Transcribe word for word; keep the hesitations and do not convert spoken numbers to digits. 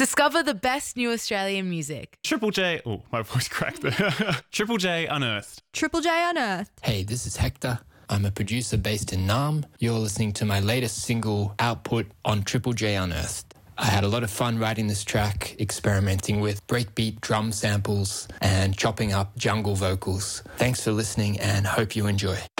Discover the best new Australian music. Triple J, oh, my voice cracked there. Triple J Unearthed. Triple J Unearthed. Hey, this is Hector. I'm a producer based in Naarm. You're listening to my latest single, Output, on Triple J Unearthed. I had a lot of fun writing this track, experimenting with breakbeat drum samples and chopping up jungle vocals. Thanks for listening and hope you enjoy.